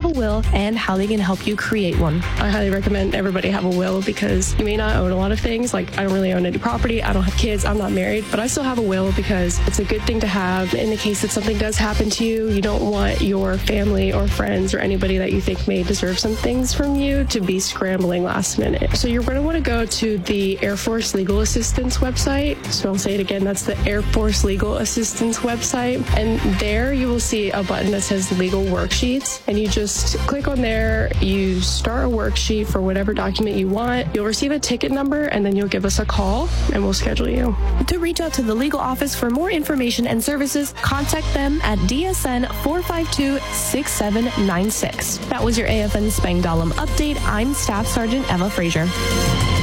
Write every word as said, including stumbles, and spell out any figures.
a will and how they can help you create one. I highly recommend everybody have a will because you may not own a lot of things. Like, I don't really own any property. I don't have kids. I'm not married, but I still have a will because it's a good thing to have in the case that something does happen to you. You don't want your family or friends or anybody that you think may deserve some things from you to be scrambling last minute. So you're going to want to go to the Air Force Legal Assistance website. So I'll say it again. That's the Air Force Legal Assistance website. And there you will see a button that says legal worksheets. And you just click on there. You start a worksheet for whatever document you want. You'll receive a ticket number and then you'll give us a call and we'll schedule you. To reach out to the legal office for more information and services, contact them at D S N four five two, six seven nine six. That was your A F N Spangdahlem update. I'm Staff Sergeant Eva Frazier.